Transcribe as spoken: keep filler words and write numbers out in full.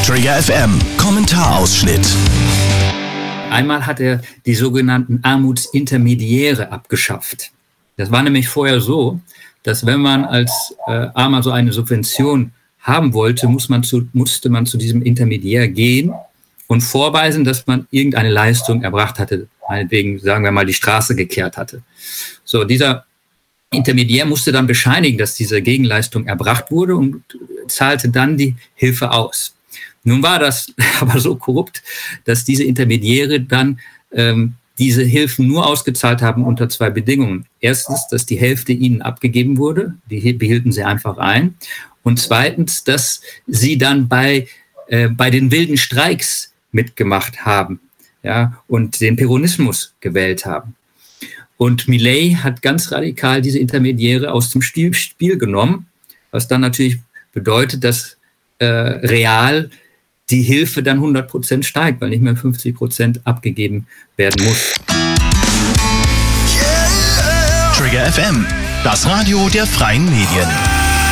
Trigger F M, Kommentarausschnitt. Einmal hat er die sogenannten Armutsintermediäre abgeschafft. Das war nämlich vorher so, dass wenn man als äh, Armer so eine Subvention haben wollte, muss man zu, musste man zu diesem Intermediär gehen und vorweisen, dass man irgendeine Leistung erbracht hatte, meinetwegen, sagen wir mal, die Straße gekehrt hatte. So, dieser Intermediär musste dann bescheinigen, dass diese Gegenleistung erbracht wurde und zahlte dann die Hilfe aus. Nun war das aber so korrupt, dass diese Intermediäre dann ähm, diese Hilfen nur ausgezahlt haben unter zwei Bedingungen. Erstens, dass die Hälfte ihnen abgegeben wurde, die behielten sie einfach ein. Und zweitens, dass sie dann bei, äh, bei den wilden Streiks mitgemacht haben, ja, und den Peronismus gewählt haben. Und Milei hat ganz radikal diese Intermediäre aus dem Spiel, Spiel genommen, was dann natürlich bedeutet, dass äh, real die Hilfe dann hundert Prozent steigt, weil nicht mehr fünfzig Prozent abgegeben werden muss. Trigger F M, das Radio der freien Medien.